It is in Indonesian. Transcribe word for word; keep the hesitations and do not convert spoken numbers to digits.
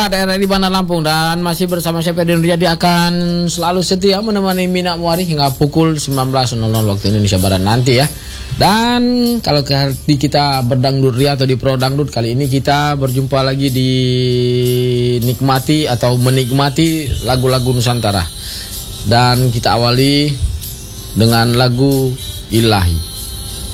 daerah di Bandar Lampung, dan masih bersama saya Ferdinand Riyadi akan selalu setia menemani Mina Muari hingga pukul sembilan belas waktu Indonesia Barat nanti ya. Dan kalau di kita berdangdut ria atau di Pro Dangdut, kali ini kita berjumpa lagi di nikmati atau menikmati lagu-lagu Nusantara. Dan kita awali dengan lagu Ilahi.